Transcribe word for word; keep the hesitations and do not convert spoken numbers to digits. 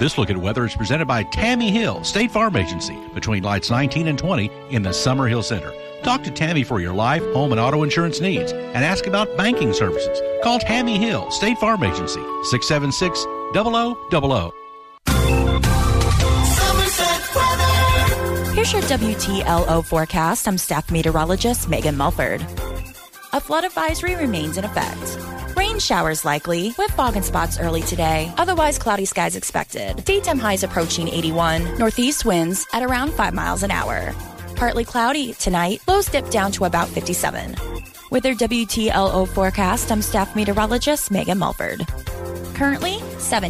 This look at weather is presented by Tammy Hill, State Farm Agency, between lights nineteen and twenty in the Summerhill Center. Talk to Tammy for your life, home, and auto insurance needs and ask about banking services. Call Tammy Hill, State Farm Agency, six seven six, zero zero zero zero. Here's your W T L O forecast. I'm staff meteorologist Megan Mulford. A flood advisory remains in effect. Rain showers likely, with fog and spots early today. Otherwise, cloudy skies expected. Daytime highs approaching eighty-one. Northeast winds at around five miles an hour. Partly cloudy tonight. Lows dip down to about fifty-seven. With your W T L O forecast, I'm staff meteorologist Megan Mulford. Currently, seven